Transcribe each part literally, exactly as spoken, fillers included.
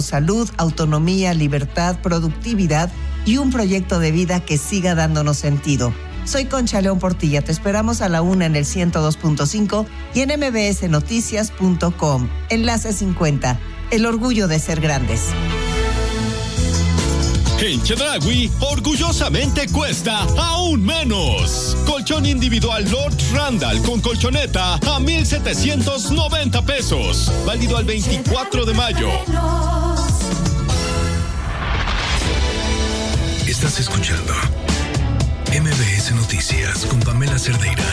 salud, autonomía, libertad, productividad y un proyecto de vida que siga dándonos sentido. Soy Concha León Portilla, te esperamos a la una en el ciento dos punto cinco y en m b s noticias punto com. Enlace cincuenta, el orgullo de ser grandes. En Chedraui, orgullosamente cuesta aún menos. Colchón individual Lord Randall con colchoneta a mil setecientos noventa pesos. Válido al veinticuatro de mayo. Estás escuchando M B S Noticias con Pamela Cerdeira.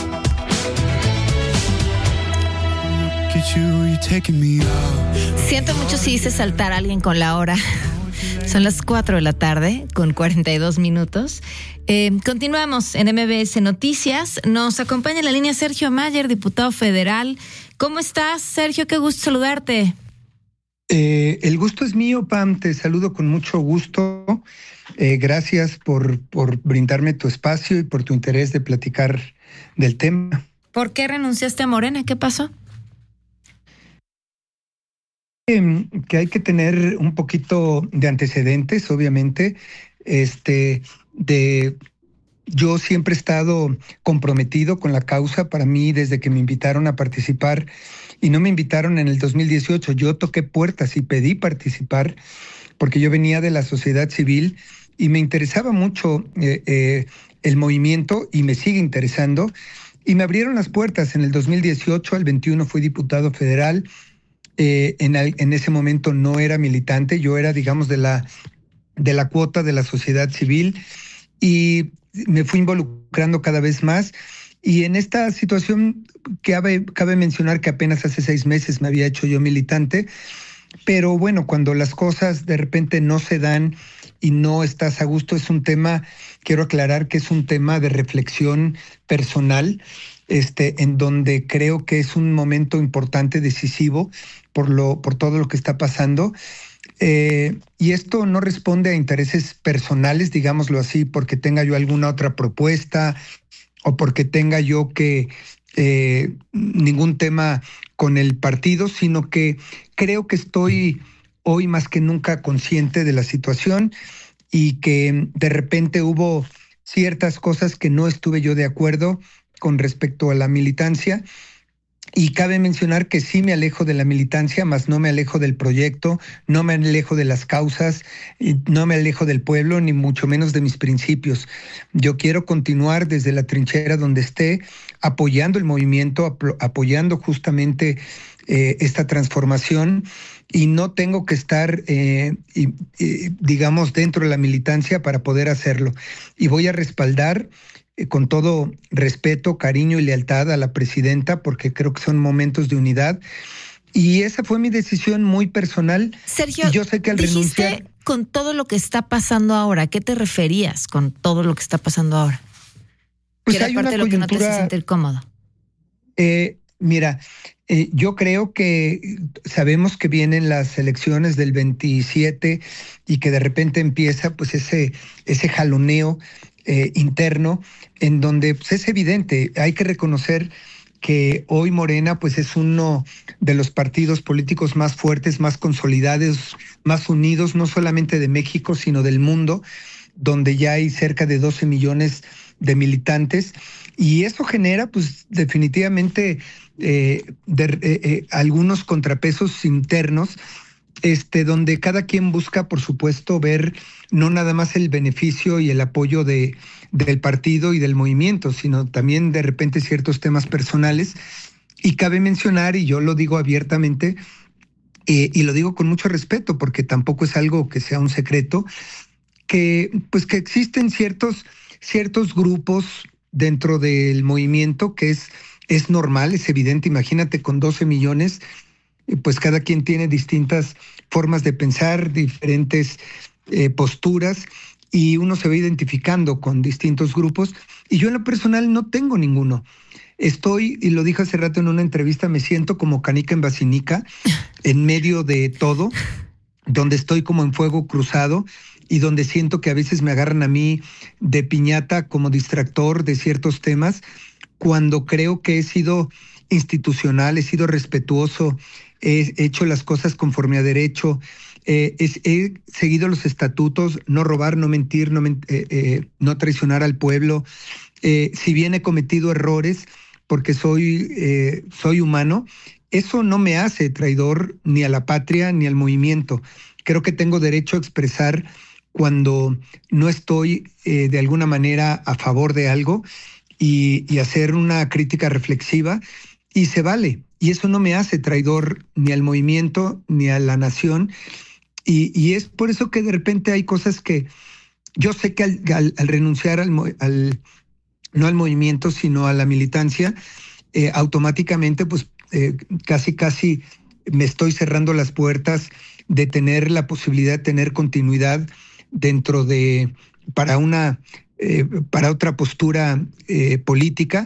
Siento mucho si hice saltar a alguien con la hora. Son las cuatro de la tarde con cuarenta y dos minutos. Eh, continuamos en M B S Noticias. Nos acompaña en la línea Sergio Mayer, diputado federal. ¿Cómo estás, Sergio? Qué gusto saludarte. Eh, el gusto es mío, Pam. Te saludo con mucho gusto. Eh, gracias por, por brindarme tu espacio y por tu interés de platicar del tema. ¿Por qué renunciaste a Morena? ¿Qué pasó? Que hay que tener un poquito de antecedentes, obviamente. Este, de yo siempre he estado comprometido con la causa. Para mí, desde que me invitaron a participar, y no me invitaron en el dos mil dieciocho, yo toqué puertas y pedí participar, porque yo venía de la sociedad civil y me interesaba mucho eh, eh, el movimiento y me sigue interesando. Y me abrieron las puertas en el dos mil dieciocho, al veintiuno fui diputado federal. Eh, en, el, en ese momento no era militante, yo era, digamos, de la, de la cuota de la sociedad civil y me fui involucrando cada vez más. Y en esta situación cabe, cabe mencionar que apenas hace seis meses me había hecho yo militante, pero bueno, cuando las cosas de repente no se dan y no estás a gusto, es un tema, quiero aclarar que es un tema de reflexión personal, este, en donde creo que es un momento importante, decisivo, por lo, por todo lo que está pasando. Eh, y esto no responde a intereses personales, digámoslo así, porque tenga yo alguna otra propuesta o porque tenga yo que eh, ningún tema con el partido, sino que creo que estoy hoy más que nunca consciente de la situación y que de repente hubo ciertas cosas que no estuve yo de acuerdo con respecto a la militancia. Y cabe mencionar que sí me alejo de la militancia, mas no me alejo del proyecto, no me alejo de las causas, no me alejo del pueblo, ni mucho menos de mis principios. Yo quiero continuar desde la trinchera donde esté, apoyando el movimiento, ap- apoyando justamente eh, esta transformación, y no tengo que estar, eh, y, y, digamos, dentro de la militancia para poder hacerlo. Y voy a respaldar con todo respeto, cariño y lealtad a la presidenta, porque creo que son momentos de unidad. Y esa fue mi decisión muy personal. Sergio, y yo sé que al dijiste renunciar, con todo lo que está pasando ahora, ¿qué te referías con todo lo que está pasando ahora? pues que era hay parte una de lo que no te hace coyuntura, sentir cómodo. eh, mira, eh, yo creo que sabemos que vienen las elecciones del veintisiete y que de repente empieza pues ese, ese jaloneo eh, interno, en donde pues, es evidente, hay que reconocer que hoy Morena pues es uno de los partidos políticos más fuertes, más consolidados, más unidos, no solamente de México, sino del mundo, donde ya hay cerca de doce millones de militantes, y eso genera pues definitivamente eh, de, eh, eh, algunos contrapesos internos, este, donde cada quien busca, por supuesto, ver no nada más el beneficio y el apoyo de, del partido y del movimiento, sino también de repente ciertos temas personales. Y cabe mencionar, y yo lo digo abiertamente, eh, y lo digo con mucho respeto, porque tampoco es algo que sea un secreto, que pues que existen ciertos, ciertos grupos dentro del movimiento que es, es normal, es evidente. Imagínate, con doce millones, pues cada quien tiene distintas formas de pensar, diferentes eh, posturas, y uno se va identificando con distintos grupos, y yo en lo personal no tengo ninguno. Estoy, y lo dije hace rato en una entrevista, me siento como canica en basinica, en medio de todo, donde estoy como en fuego cruzado, y donde siento que a veces me agarran a mí de piñata como distractor de ciertos temas, cuando creo que he sido institucional, he sido respetuoso, he hecho las cosas conforme a derecho, Eh, es, he seguido los estatutos, no robar, no mentir, no, men- eh, eh, no traicionar al pueblo. Eh, si bien he cometido errores, porque soy, eh, soy humano, eso no me hace traidor ni a la patria ni al movimiento. Creo que tengo derecho a expresar cuando no estoy eh, de alguna manera a favor de algo y, y hacer una crítica reflexiva, y se vale. Y eso no me hace traidor ni al movimiento ni a la nación. Y, y es por eso que de repente hay cosas que yo sé que al, al, al renunciar al, al, no al movimiento, sino a la militancia, eh, automáticamente pues eh, casi casi me estoy cerrando las puertas de tener la posibilidad de tener continuidad dentro de, para una, eh, para otra postura eh, política.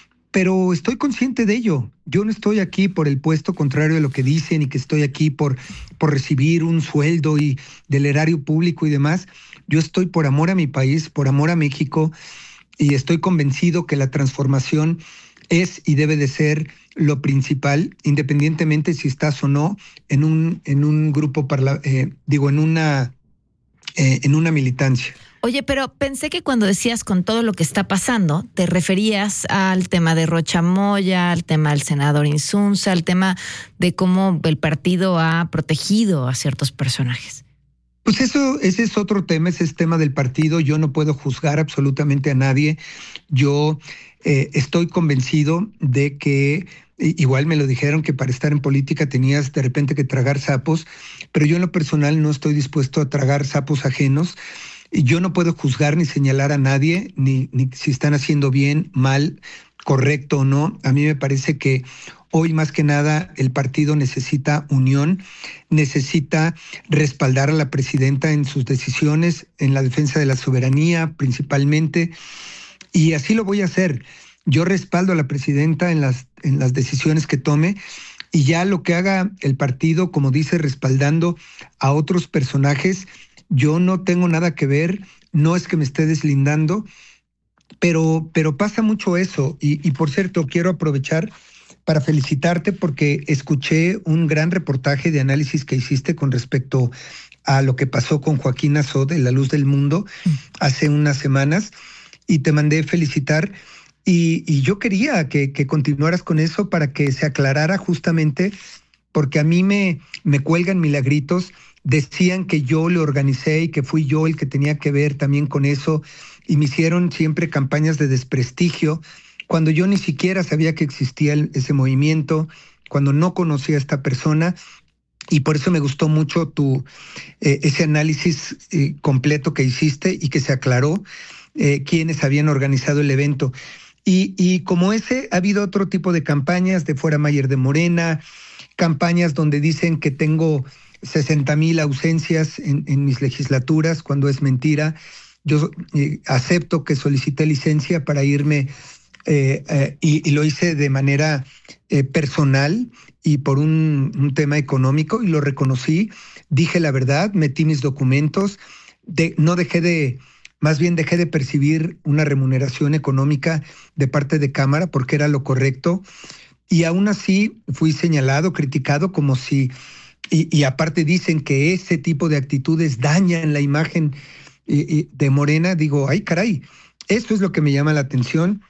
Pero estoy consciente de ello. Yo no estoy aquí por el puesto contrario de lo que dicen y que estoy aquí por, por recibir un sueldo y del erario público y demás. Yo estoy por amor a mi país, por amor a México, y estoy convencido que la transformación es y debe de ser lo principal, independientemente si estás o no en un, en un grupo, parla, eh, digo, en una, eh, en una militancia. Oye, pero pensé que cuando decías con todo lo que está pasando, te referías al tema de Rocha Moya, al tema del senador Insunza, al tema de cómo el partido ha protegido a ciertos personajes. Pues eso, ese es otro tema, ese es tema del partido. Yo no puedo juzgar absolutamente a nadie. Yo eh, estoy convencido de que, igual me lo dijeron, que para estar en política tenías de repente que tragar sapos, pero yo en lo personal no estoy dispuesto a tragar sapos ajenos. Yo no puedo juzgar ni señalar a nadie, ni, ni si están haciendo bien, mal, correcto o no. A mí me parece que hoy más que nada el partido necesita unión, necesita respaldar a la presidenta en sus decisiones, en la defensa de la soberanía principalmente, y así lo voy a hacer. Yo respaldo a la presidenta en las, en las decisiones que tome, y ya lo que haga el partido, como dice, respaldando a otros personajes, yo no tengo nada que ver, no es que me esté deslindando, pero, pero pasa mucho eso. Y, y por cierto, quiero aprovechar para felicitarte porque escuché un gran reportaje de análisis que hiciste con respecto a lo que pasó con Joaquín Azó de La Luz del Mundo hace unas semanas, y te mandé felicitar. Y, y yo quería que, que continuaras con eso para que se aclarara justamente, porque a mí me, me cuelgan milagritos. Decían que yo le organicé y que fui yo el que tenía que ver también con eso, y me hicieron siempre campañas de desprestigio cuando yo ni siquiera sabía que existía el, ese movimiento, cuando no conocía a esta persona, y por eso me gustó mucho tu eh, ese análisis eh, completo que hiciste y que se aclaró eh, quiénes habían organizado el evento. Y, y como ese, ha habido otro tipo de campañas de Fuera Mayer de Morena, campañas donde dicen que tengo sesenta mil ausencias en, en mis legislaturas, cuando es mentira. Yo eh, acepto que solicité licencia para irme eh, eh, y, y lo hice de manera eh, personal y por un, un tema económico, y lo reconocí, dije la verdad, metí mis documentos, de, no dejé de, más bien dejé de percibir una remuneración económica de parte de Cámara porque era lo correcto, y aún así fui señalado, criticado como si... Y, y aparte dicen que ese tipo de actitudes dañan la imagen y, y de Morena. Digo, ay caray, eso es lo que me llama la atención.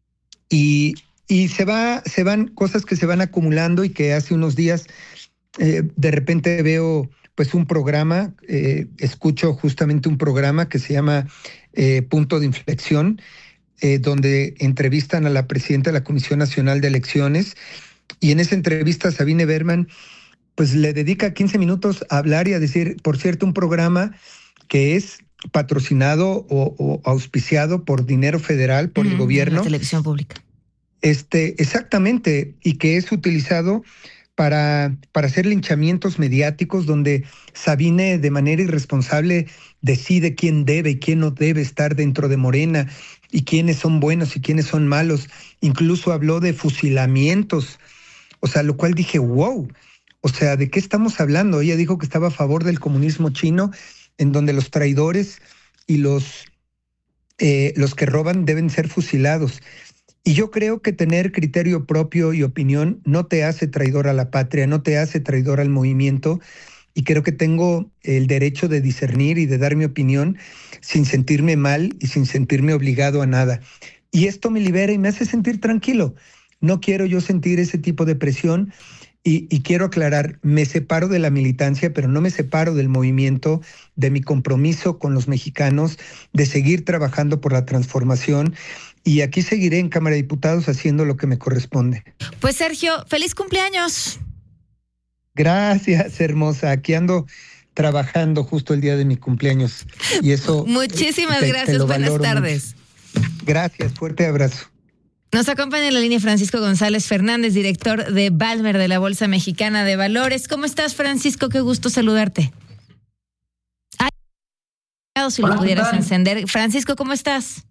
Y, y se va, se van cosas que se van acumulando, y que hace unos días eh, de repente veo pues un programa, eh, escucho justamente un programa que se llama eh, Punto de Inflexión, eh, donde entrevistan a la presidenta de la Comisión Nacional de Elecciones, y en esa entrevista Sabine Berman pues le dedica quince minutos a hablar y a decir, por cierto, un programa que es patrocinado o, o auspiciado por dinero federal, por mm, el gobierno. La televisión pública. Este, exactamente, y que es utilizado para, para hacer linchamientos mediáticos, donde Sabine de manera irresponsable decide quién debe y quién no debe estar dentro de Morena, y quiénes son buenos y quiénes son malos. Incluso habló de fusilamientos, o sea, lo cual dije, wow. O sea, ¿de qué estamos hablando? Ella dijo que estaba a favor del comunismo chino, en donde los traidores y los, eh, los que roban deben ser fusilados. Y yo creo que tener criterio propio y opinión no te hace traidor a la patria, no te hace traidor al movimiento, y creo que tengo el derecho de discernir y de dar mi opinión sin sentirme mal y sin sentirme obligado a nada. Y esto me libera y me hace sentir tranquilo. No quiero yo sentir ese tipo de presión y, y quiero aclarar, me separo de la militancia, pero no me separo del movimiento, de mi compromiso con los mexicanos, de seguir trabajando por la transformación. Y aquí seguiré en Cámara de Diputados haciendo lo que me corresponde. Pues Sergio, feliz cumpleaños. Gracias, hermosa. Aquí ando trabajando justo el día de mi cumpleaños. Y eso. Muchísimas te, gracias. Te Buenas tardes. Mucho. Gracias, fuerte abrazo. Nos acompaña en la línea Francisco González Fernández, director de Valmer de la Bolsa Mexicana de Valores. ¿Cómo estás, Francisco? Qué gusto saludarte. Ay, si Hola, lo pudieras encender. Francisco, ¿cómo estás?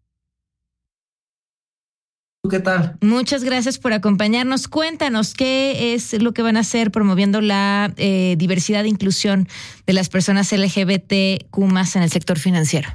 ¿Qué tal? Muchas gracias por acompañarnos. Cuéntanos qué es lo que van a hacer promoviendo la eh, diversidad e inclusión de las personas L G B T Q más en el sector financiero.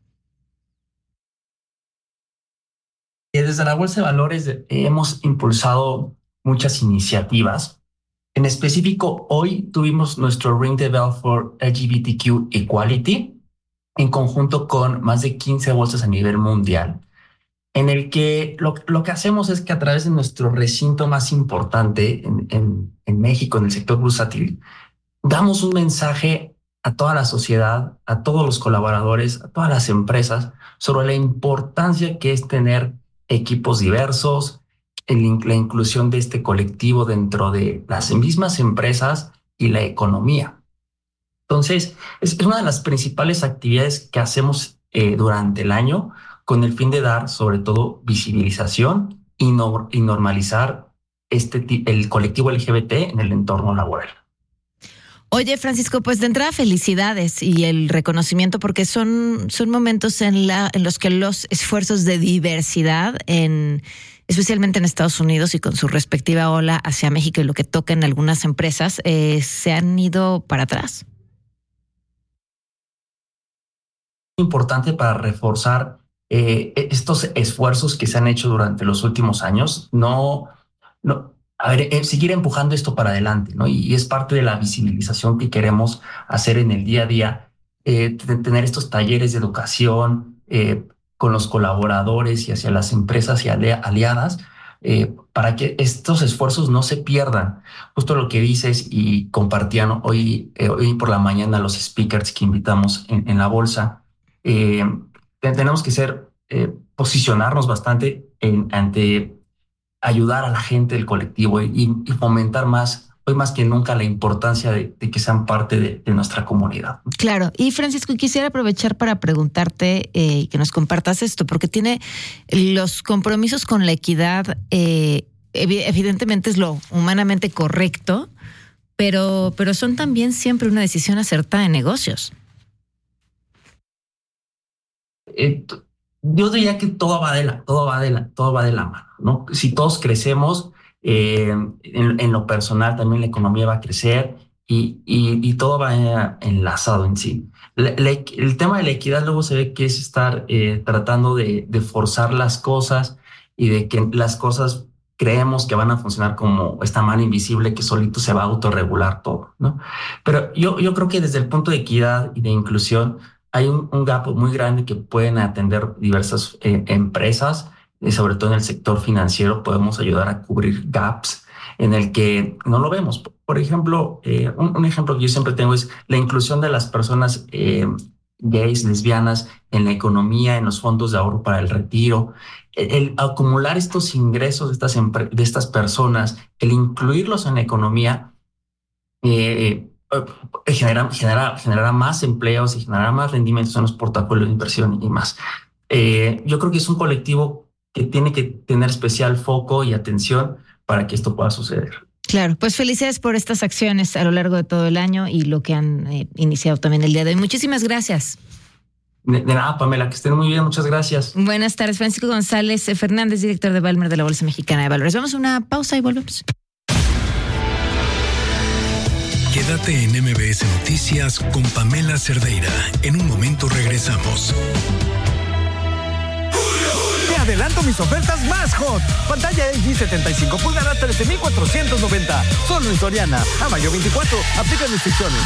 Desde la Bolsa de Valores hemos impulsado muchas iniciativas. En específico, hoy tuvimos nuestro Ring the Bell for L G B T Q Equality en conjunto con más de quince bolsas a nivel mundial, en el que lo, lo que hacemos es que a través de nuestro recinto más importante en, en, en México, en el sector bursátil, damos un mensaje a toda la sociedad, a todos los colaboradores, a todas las empresas, sobre la importancia que es tener equipos diversos, el, la inclusión de este colectivo dentro de las mismas empresas y la economía. Entonces, es, es una de las principales actividades que hacemos eh, durante el año, con el fin de dar, sobre todo, visibilización y, no, y normalizar este, el colectivo L G B T en el entorno laboral. Oye, Francisco, pues de entrada felicidades y el reconocimiento, porque son, son momentos en, la, en los que los esfuerzos de diversidad, en, especialmente en Estados Unidos y con su respectiva ola hacia México y lo que toca en algunas empresas, eh, se han ido para atrás. Importante para reforzar Eh, estos esfuerzos que se han hecho durante los últimos años, no, no a ver, eh, seguir empujando esto para adelante, ¿no? Y, y es parte de la visibilización que queremos hacer en el día a día, eh, de tener estos talleres de educación eh, con los colaboradores y hacia las empresas y aliadas, eh, para que estos esfuerzos no se pierdan. Justo lo que dices y compartían hoy, eh, hoy por la mañana los speakers que invitamos en, en la bolsa, eh, tenemos que ser, eh, posicionarnos bastante en, ante ayudar a la gente del colectivo y, y fomentar más, hoy más que nunca, la importancia de, de que sean parte de, de nuestra comunidad. Claro. Y Francisco, quisiera aprovechar para preguntarte y eh, que nos compartas esto, porque tiene los compromisos con la equidad, eh, evidentemente es lo humanamente correcto, pero, pero son también siempre una decisión acertada de negocios. Eh, yo diría que todo va de la, todo va de la, todo va de la mano, ¿no? Si todos crecemos, eh, en, en lo personal también la economía va a crecer y, y, y todo va enlazado en sí. La, la, el tema de la equidad luego se ve que es estar eh, tratando de, de forzar las cosas y de que las cosas creemos que van a funcionar como esta mano invisible que solito se va a autorregular todo, ¿no? Pero yo, yo creo que desde el punto de equidad y de inclusión hay un, un gap muy grande que pueden atender diversas eh, empresas, y sobre todo en el sector financiero podemos ayudar a cubrir gaps en el que no lo vemos. Por ejemplo, eh, un, un ejemplo que yo siempre tengo es la inclusión de las personas eh, gays, lesbianas en la economía, en los fondos de ahorro para el retiro. El, el acumular estos ingresos de estas, de estas personas, el incluirlos en la economía, eh, Genera, genera, generará más empleos y generará más rendimientos en los portafolios de inversión y más. Eh, yo creo que es un colectivo que tiene que tener especial foco y atención para que esto pueda suceder. Claro, pues felicidades por estas acciones a lo largo de todo el año y lo que han eh, iniciado también el día de hoy. Muchísimas gracias. De, de nada, Pamela, que estén muy bien, muchas gracias. Buenas tardes, Francisco González Fernández, director de Valmer de la Bolsa Mexicana de Valores. Vamos a una pausa y volvemos. Quédate en M B S Noticias con Pamela Cerdeira. En un momento regresamos. adelanto mis ofertas más hot. Pantalla L G setenta y cinco pulgadas, trece mil cuatrocientos noventa. Solo en Soriana. A mayo veinticuatro. Aplican restricciones.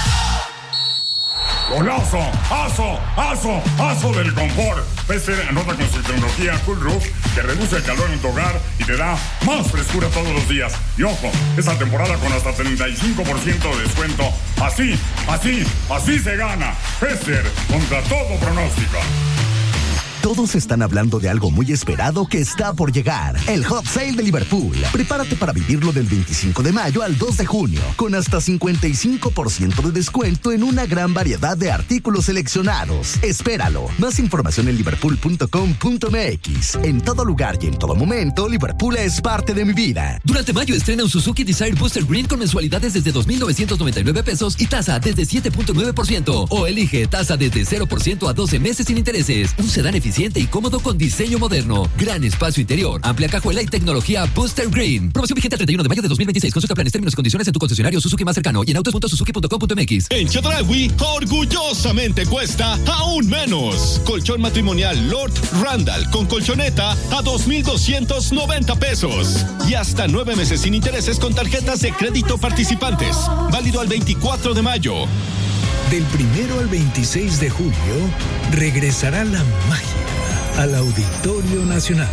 Con Aso, Aso, Aso, Aso del confort. P C anota con su tecnología Cool Roof que reduce el calor en tu hogar y te da más frescura todos los días. Y ojo, esta temporada con hasta treinta y cinco por ciento de descuento. Así, así, así se gana. Pesser, contra todo pronóstico. Todos están hablando de algo muy esperado que está por llegar. El Hot Sale de Liverpool. Prepárate para vivirlo del veinticinco de mayo al dos de junio, con hasta cincuenta y cinco por ciento de descuento en una gran variedad de artículos seleccionados. Espéralo. Más información en liverpool punto com punto m x. En todo lugar y en todo momento, Liverpool es parte de mi vida. Durante mayo estrena un Suzuki Desire Booster Green con mensualidades desde dos mil novecientos noventa y nueve pesos y tasa desde siete punto nueve por ciento. O elige tasa desde cero por ciento a doce meses sin intereses. Un sedán eficiente y cómodo con diseño moderno. Gran espacio interior, amplia cajuela y tecnología Booster Green. Promoción vigente al treinta y uno de mayo de dos mil veintiséis. Consulta planes, términos y condiciones en tu concesionario Suzuki más cercano y en autos punto suzuki punto com punto m x. En Chedraui, orgullosamente cuesta aún menos. Colchón matrimonial Lord Randall con colchoneta a dos mil doscientos noventa pesos. Y hasta nueve meses sin intereses con tarjetas de crédito participantes. Válido al veinticuatro de mayo. Del primero al veintiséis de julio, regresará la magia al Auditorio Nacional.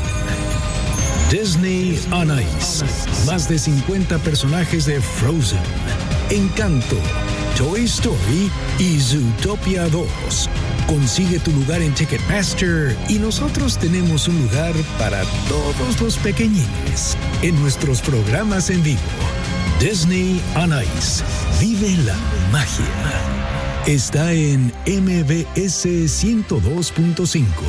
Disney on Ice. Más de cincuenta personajes de Frozen, Encanto, Toy Story y Zootopia dos. Consigue tu lugar en Ticketmaster y nosotros tenemos un lugar para todos los pequeñines en nuestros programas en vivo. Disney on Ice. Vive la magia. Está en M B S ciento dos punto cinco.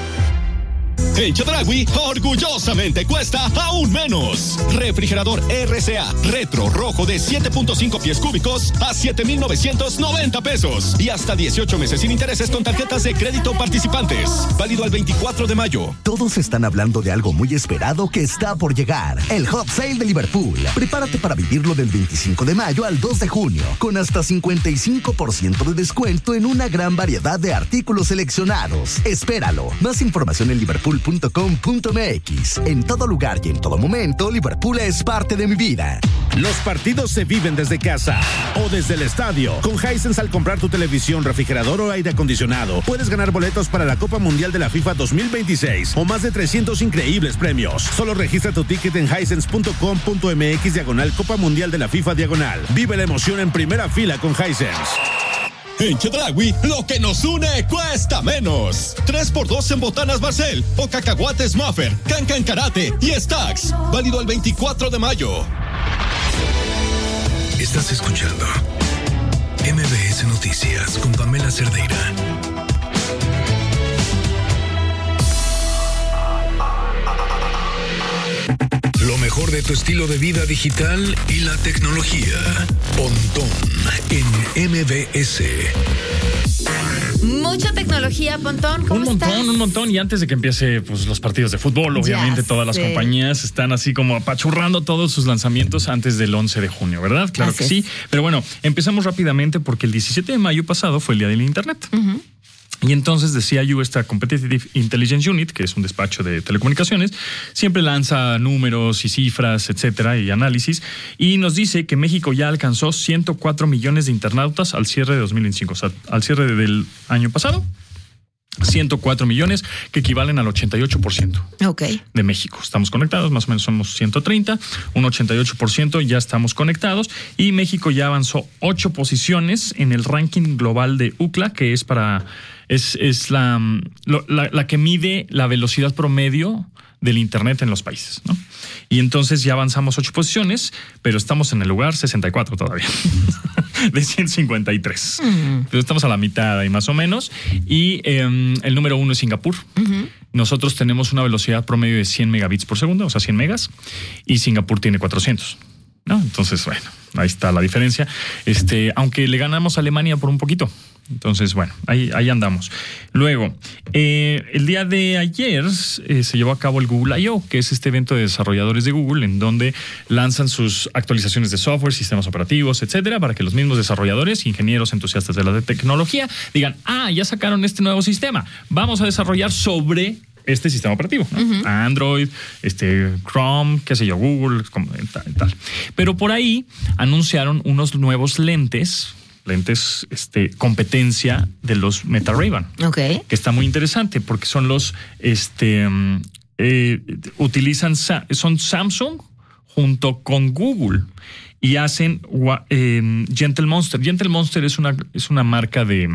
En Chedraui, orgullosamente cuesta aún menos. Refrigerador R C A Retro Rojo de siete punto cinco pies cúbicos a siete mil novecientos noventa pesos. Y hasta dieciocho meses sin intereses con tarjetas de crédito participantes. Válido al veinticuatro de mayo. Todos están hablando de algo muy esperado que está por llegar. El Hot Sale de Liverpool. Prepárate para vivirlo del veinticinco de mayo al dos de junio, con hasta cincuenta y cinco por ciento de descuento en una gran variedad de artículos seleccionados. Espéralo. Más información en liverpool punto com punto m x. En todo lugar y en todo momento, Liverpool es parte de mi vida. Los partidos se viven desde casa o desde el estadio. Con Hisense, al comprar tu televisión, refrigerador o aire acondicionado, puedes ganar boletos para la Copa Mundial de la FIFA dos mil veintiséis o más de trescientos increíbles premios. Solo registra tu ticket en hisense punto com punto m x diagonal Copa Mundial de la FIFA diagonal. Vive la emoción en primera fila con Hisense. En Chedraui, lo que nos une cuesta menos. tres por dos en botanas Barcel o cacahuates Muffer, Cancan Karate y Stacks. Válido al veinticuatro de mayo. Estás escuchando M B S Noticias con Pamela Cerdeira. Lo mejor de tu estilo de vida digital y la tecnología. Pontón en M B S. Mucha tecnología, Pontón. ¿Cómo un montón, estás? un montón. Y antes de que empiece pues, los partidos de fútbol, obviamente Ya todas las sé. compañías están así como apachurrando todos sus lanzamientos antes del once de junio, ¿verdad? Claro Así que es. sí. Pero bueno, empezamos rápidamente porque el diecisiete de mayo pasado fue el día del Internet. Uh-huh. Y entonces decía yo, esta Competitive Intelligence Unit, que es un despacho de telecomunicaciones, siempre lanza números y cifras, etcétera, y análisis, y nos dice que México ya alcanzó ciento cuatro millones de internautas al cierre de dos mil veinticinco, o sea, al cierre del año pasado. ciento cuatro millones, que equivalen al ochenta y ocho por ciento Ok. de México. Estamos conectados, más o menos somos ciento treinta, un ochenta y ocho por ciento ya estamos conectados, y México ya avanzó ocho posiciones en el ranking global de U C L A, que es para es, es la, la, la que mide la velocidad promedio del Internet en los países, ¿no? Y entonces ya avanzamos ocho posiciones, pero estamos en el lugar sesenta y cuatro todavía, de ciento cincuenta y tres. Uh-huh. Pero estamos a la mitad ahí más o menos. Y eh, el número uno es Singapur. Uh-huh. Nosotros tenemos una velocidad promedio de cien megabits por segundo, o sea, cien megas, y Singapur tiene cuatrocientos. ¿No? Entonces, bueno, ahí está la diferencia. Este, aunque le ganamos a Alemania por un poquito. Entonces, bueno, ahí, ahí andamos. Luego, eh, el día de ayer eh, se llevó a cabo el Google I O, que es este evento de desarrolladores de Google, en donde lanzan sus actualizaciones de software, sistemas operativos, etcétera, para que los mismos desarrolladores, ingenieros, entusiastas de la tecnología, digan, ah, ya sacaron este nuevo sistema, vamos a desarrollar sobre este sistema operativo, ¿no? Uh-huh. Android, este Chrome, qué sé yo, Google, como, tal, tal. Pero por ahí anunciaron unos nuevos lentes, lentes este, competencia de los Meta Ray-Ban. Okay. Que está muy interesante porque son los, este, eh, utilizan, son Samsung junto con Google y hacen eh, Gentle Monster. Gentle Monster es una, es una marca de,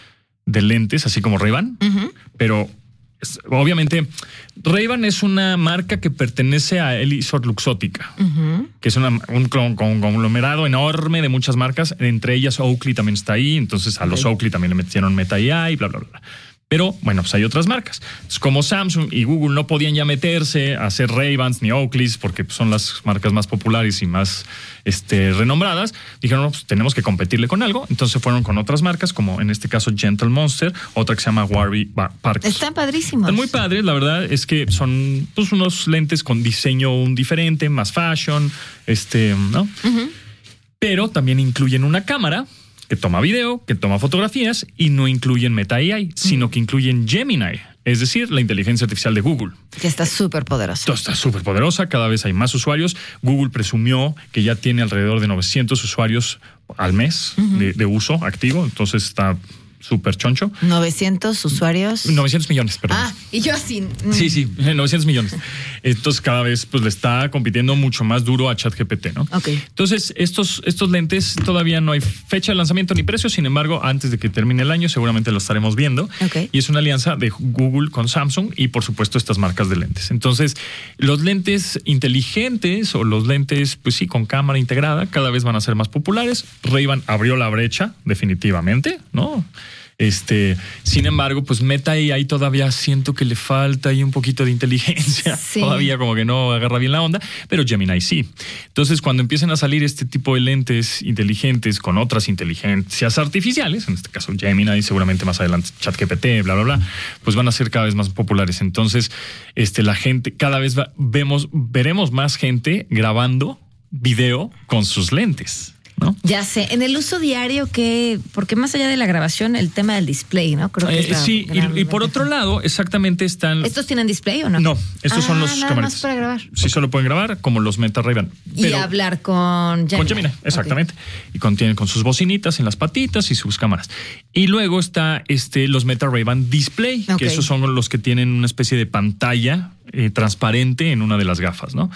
de lentes, así como Ray-Ban, uh-huh. pero es, obviamente Ray-Ban es una marca que pertenece a Elisor Luxottica, uh-huh. que es una, un conglomerado enorme de muchas marcas, entre ellas Oakley también está ahí, entonces a los okay. Oakley también le metieron Meta A I y bla, bla, bla. Pero, bueno, pues hay otras marcas. Es como Samsung y Google no podían ya meterse a hacer Ray-Bans ni Oakleys porque son las marcas más populares y más este, renombradas. Dijeron, no, pues tenemos que competirle con algo. Entonces fueron con otras marcas, como en este caso Gentle Monster, otra que se llama Warby Parker. Están padrísimos. Están muy padres, la verdad es que son pues, unos lentes con diseño un diferente, más fashion, este, ¿no? Uh-huh. Pero también incluyen una cámara que toma video, que toma fotografías y no incluyen Meta A I, sino que incluyen Gemini, es decir, la inteligencia artificial de Google. Que está súper poderosa. Está súper poderosa, cada vez hay más usuarios. Google presumió que ya tiene alrededor de novecientos usuarios al mes uh-huh. de, de uso activo, entonces está súper choncho. novecientos usuarios. novecientos millones, perdón. Ah, y yo así. Mm. Sí, sí, novecientos millones. Entonces cada vez pues le está compitiendo mucho más duro a ChatGPT, ¿no? Ok. Entonces estos, estos lentes todavía no hay fecha de lanzamiento ni precio, sin embargo, antes de que termine el año seguramente lo estaremos viendo. Okay. Y es una alianza de Google con Samsung y por supuesto estas marcas de lentes. Entonces los lentes inteligentes o los lentes, pues sí, con cámara integrada, cada vez van a ser más populares. Ray-Ban abrió la brecha definitivamente, ¿no? Este, sin embargo, pues Meta A I todavía siento que le falta ahí un poquito de inteligencia. Sí. Todavía como que no agarra bien la onda, pero Gemini sí. Entonces, cuando empiecen a salir este tipo de lentes inteligentes con otras inteligencias artificiales, en este caso Gemini, seguramente más adelante ChatGPT, bla, bla, bla, pues van a ser cada vez más populares. Entonces, este, la gente, cada vez va, vemos, veremos más gente grabando video con sus lentes, ¿no? Ya sé, en el uso diario que, porque más allá de la grabación, el tema del display, ¿no? Creo que eh, sí, y, y por otro lado, exactamente están... ¿Estos tienen display o no? No, estos ah, son los nada camaritas. Más para grabar. Sí, solo pueden grabar, como los Meta Ray-Ban. Y hablar con Gemini. Con Gemini, exactamente. Okay. Y contienen con sus bocinitas en las patitas y sus cámaras. Y luego está este, los Meta Ray-Ban Display, okay. que esos son los que tienen una especie de pantalla eh, transparente en una de las gafas, ¿no?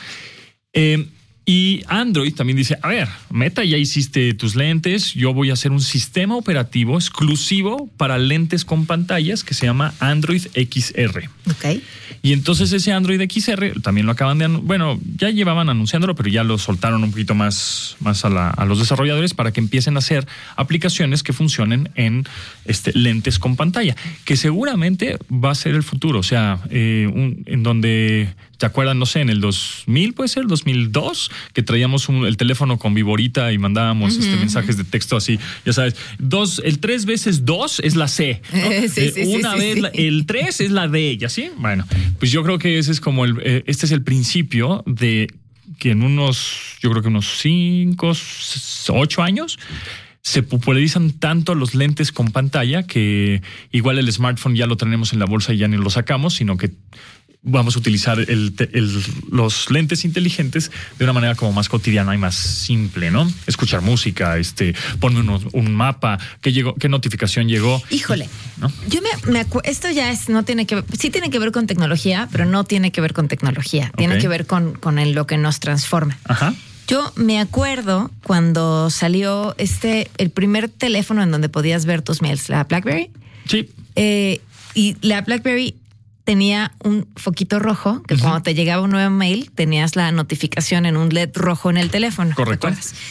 Eh, Y Android también dice, a ver, Meta, ya hiciste tus lentes, yo voy a hacer un sistema operativo exclusivo para lentes con pantallas que se llama Android X R. Ok. Y entonces ese Android X R también lo acaban de... Bueno, ya llevaban anunciándolo, pero ya lo soltaron un poquito más, más a, la, a los desarrolladores para que empiecen a hacer aplicaciones que funcionen en este, lentes con pantalla, que seguramente va a ser el futuro. O sea, eh, un, en donde... ¿Te acuerdan? No sé, en el dos mil, puede ser, dos mil dos, que traíamos un, el teléfono con viborita y mandábamos uh-huh. este, mensajes de texto así, ya sabes, dos, el tres veces dos es la C, ¿no? Eh, sí, eh, sí, una sí, vez sí. La, el tres es la D, ¿y así? Bueno, pues yo creo que ese es como el, eh, este es el principio de que en unos, yo creo que unos cinco, ocho años se popularizan tanto los lentes con pantalla que igual el smartphone ya lo tenemos en la bolsa y ya ni lo sacamos, sino que vamos a utilizar el, el, los lentes inteligentes de una manera como más cotidiana y más simple, ¿no? Escuchar música, este, ponme uno, un mapa, qué llegó, qué notificación llegó. Híjole, ¿no? Yo me, me acuerdo, esto ya es, no tiene que ver, sí tiene que ver con tecnología, pero no tiene que ver con tecnología, okay. Tiene que ver con, con el, lo que nos transforma. Ajá. Yo me acuerdo cuando salió este, el primer teléfono en donde podías ver tus mails, la BlackBerry. Sí. Eh, y la BlackBerry tenía un foquito rojo que uh-huh. cuando te llegaba un nuevo mail tenías la notificación en un L E D rojo en el teléfono. Correcto.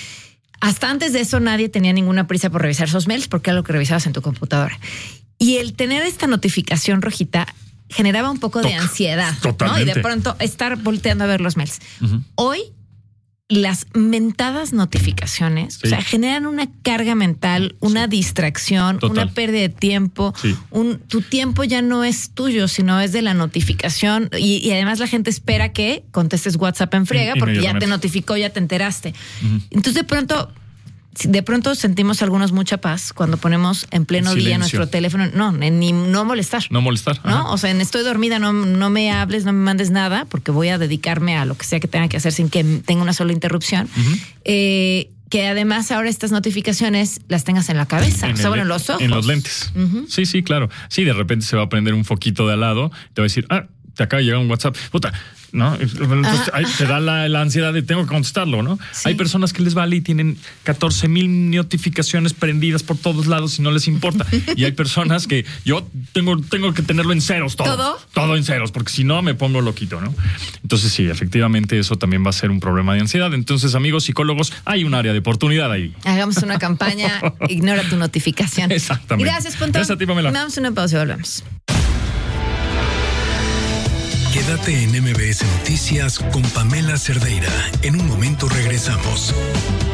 Hasta antes de eso nadie tenía ninguna prisa por revisar esos mails porque era lo que revisabas en tu computadora. Y el tener esta notificación rojita generaba un poco Toc. de ansiedad, Totalmente. ¿no? Y de pronto estar volteando a ver los mails. Uh-huh. Hoy las mentadas notificaciones, sí. o sea, generan una carga mental, una sí. distracción, Total. una pérdida de tiempo. Sí. Un, tu tiempo ya no es tuyo, sino es de la notificación. Y, y además la gente espera que contestes WhatsApp en friega porque ya te notificó, ya te enteraste. Uh-huh. Entonces de pronto de pronto sentimos algunos mucha paz cuando ponemos en pleno Silencio. día nuestro teléfono. No, ni no molestar. No molestar. ¿No? Ajá. O sea, en estoy dormida, no, no me hables, no me mandes nada, porque voy a dedicarme a lo que sea que tenga que hacer sin que tenga una sola interrupción. Uh-huh. Eh, que además ahora estas notificaciones las tengas en la cabeza, en o sea, el, bueno, en los ojos. En los lentes. Uh-huh. Sí, sí, claro. Sí, de repente se va a prender un foquito de al lado, te va a decir, ah, te acaba de llegar un WhatsApp. Puta, ¿no? Entonces ahí te da la, la ansiedad de tengo que contestarlo, ¿no? Sí. Hay personas que les vale y tienen catorce mil notificaciones prendidas por todos lados y no les importa. Y hay personas que yo tengo, tengo que tenerlo en ceros todo. ¿Todo? Todo en ceros, porque si no me pongo loquito, ¿no? Entonces sí, efectivamente eso también va a ser un problema de ansiedad. Entonces, amigos psicólogos, hay un área de oportunidad ahí. Hagamos una campaña, ignora tu notificación. Exactamente. Gracias, Pontón. Gracias a ti, Pamela. Damos una pausa y volvemos. Quédate en M B S Noticias con Pamela Cerdeira. En un momento regresamos.